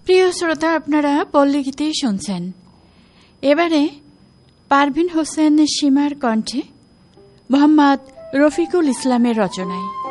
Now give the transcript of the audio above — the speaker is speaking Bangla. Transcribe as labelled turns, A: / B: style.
A: প্রিয় শ্রোতা, আপনারা পল্লীগীতি শুনছেন। এবারে পারভিন হোসেন সীমার কণ্ঠে মোহাম্মদ রফিকুল ইসলামের রচনায়